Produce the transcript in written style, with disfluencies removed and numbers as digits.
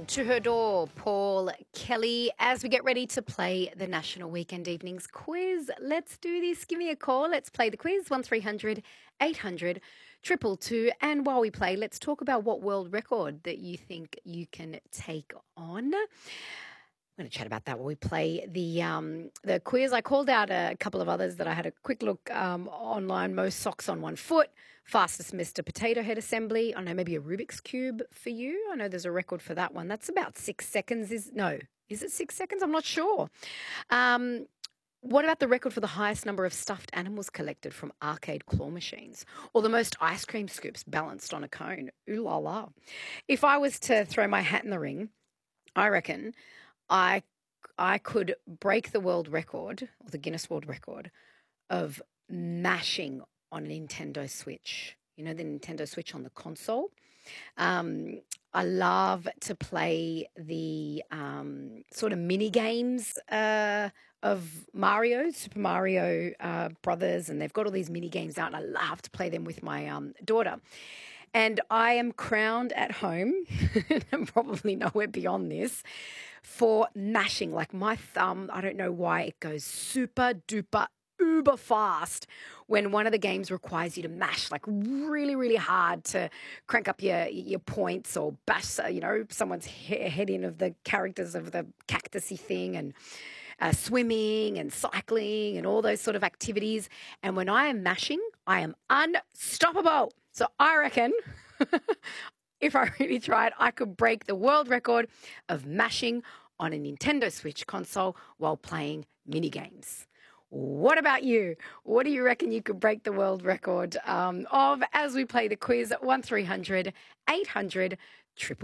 To her door, Paul Kelly. As we get ready to play the National Weekend Evenings quiz, let's do this. Give me a call. Let's play the quiz. 1300 800 222. And while we play, let's talk about what world record that you think you can take on. I'm going to chat about that while we play the quiz. I called out a couple of others that I had a quick look online. Most socks on one foot, fastest Mr. Potato Head assembly. I know maybe a Rubik's Cube for you. I know there's a record for that one. That's about 6 seconds. Is it 6 seconds? I'm not sure. What about the record for the highest number of stuffed animals collected from arcade claw machines? Or the most ice cream scoops balanced on a cone? Ooh la la. If I was to throw my hat in the ring, I reckon I could break the world record, or the Guinness World Record, of mashing on a Nintendo Switch. You know, the Nintendo Switch on the console. I love to play the sort of mini games of Mario, Super Mario Brothers, and they've got all these mini games out, and I love to play them with my daughter. And I am crowned at home, and probably nowhere beyond this, for mashing. Like my thumb, I don't know why it goes super duper uber fast when one of the games requires you to mash like really, really hard to crank up your points or bash, someone's head in of the characters of the cactusy thing, and swimming and cycling and all those sort of activities. And when I am mashing, I am unstoppable. So I reckon if I really tried, I could break the world record of mashing on a Nintendo Switch console while playing mini games. What about you? What do you reckon you could break the world record of as we play the quiz at 1300 800 222?